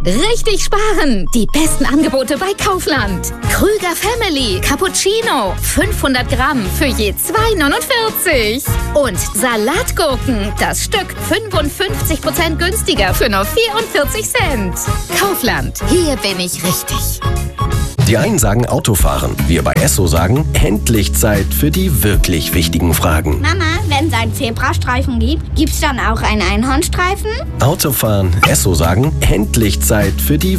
Richtig sparen! Die besten Angebote bei Kaufland. Krüger Family Cappuccino 500 Gramm für je 2,49. Und Salatgurken, das Stück 55% günstiger für nur 44 Cent. Kaufland, hier bin ich richtig. Die einen sagen Autofahren, wir bei Esso sagen endlich Zeit für die wirklich wichtigen Fragen. Mama, wenn es einen Zebrastreifen gibt, gibt's dann auch einen Einhornstreifen? Autofahren, Esso sagen endlich Zeit für die